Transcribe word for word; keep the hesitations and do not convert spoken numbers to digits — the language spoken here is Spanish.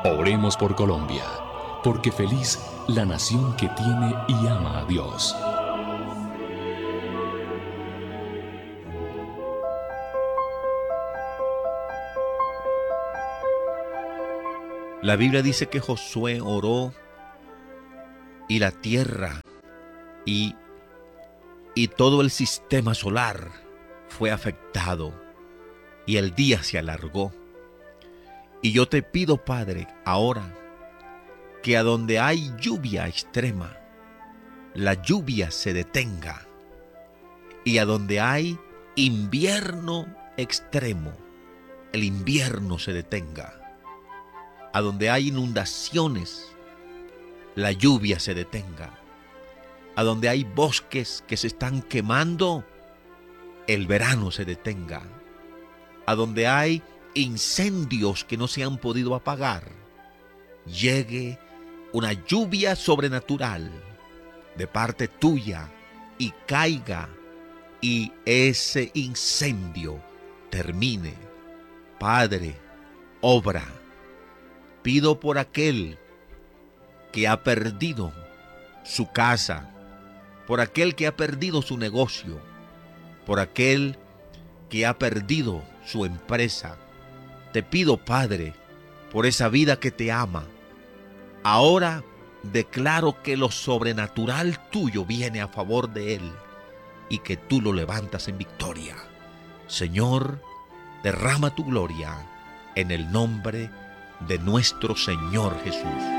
Oremos por Colombia, porque feliz la nación que tiene y ama a Dios. La Biblia dice que Josué oró y la tierra y, y todo el sistema solar fue afectado y el día se alargó. Y yo te pido, Padre, ahora que a donde hay lluvia extrema, la lluvia se detenga. Y a donde hay invierno extremo, el invierno se detenga. A donde hay inundaciones, la lluvia se detenga. A donde hay bosques que se están quemando, el verano se detenga. A donde hay incendios que no se han podido apagar, llegue una lluvia sobrenatural de parte tuya y caiga y ese incendio termine. Padre, obra. Pido por aquel que ha perdido su casa, por aquel que ha perdido su negocio, por aquel que ha perdido su empresa. Te pido, Padre, por esa vida que te ama. Ahora declaro que lo sobrenatural tuyo viene a favor de él y que tú lo levantas en victoria. Señor, derrama tu gloria en el nombre de nuestro Señor Jesús.